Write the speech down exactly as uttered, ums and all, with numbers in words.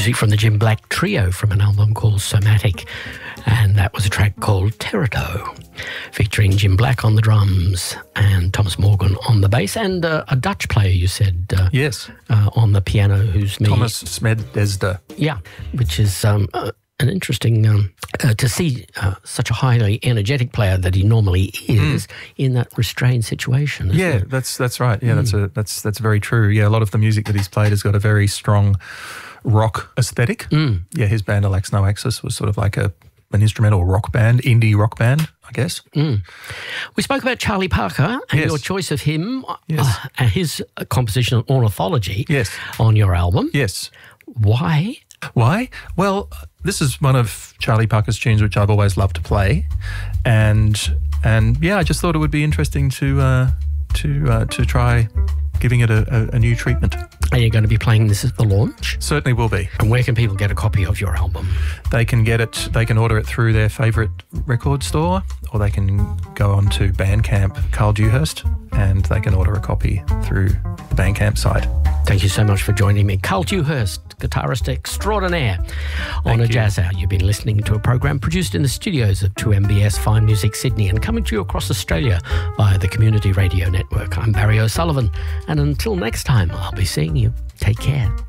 Music from the Jim Black Trio from an album called Somatic, and that was a track called Terito, featuring Jim Black on the drums and Thomas Morgan on the bass, and uh, a Dutch player, you said, uh, yes, uh, on the piano, who's me. Thomas Smedesda. Yeah, which is um, uh, an interesting um, uh, to see uh, such a highly energetic player that he normally is mm. in that restrained situation. Yeah, it? that's that's right. Yeah, mm. that's a that's that's very true. Yeah, a lot of the music that he's played has got a very strong rock aesthetic. Mm. Yeah, his band Alax No Axis was sort of like a an instrumental rock band, indie rock band, I guess. Mm. We spoke about Charlie Parker and yes. your choice of him, yes. uh, and his composition Ornithology yes. on your album. Yes. Why? Why? Well, this is one of Charlie Parker's tunes which I've always loved to play, and and yeah, I just thought it would be interesting to uh, to uh, to try giving it a, a, a new treatment. Are you going to be playing this at the launch? Certainly will be. And where can people get a copy of your album? They can get it, they can order it through their favourite record store, or they can go on to Bandcamp, Carl Dewhurst, and they can order a copy through the Bandcamp site. Thank you so much for joining me. Carl Dewhurst, guitarist extraordinaire on A Jazz Hour. You've been listening to a program produced in the studios of two M B S Fine Music Sydney and coming to you across Australia via the Community Radio Network. I'm Barry O'Sullivan, and until next time, I'll be seeing you. Take care.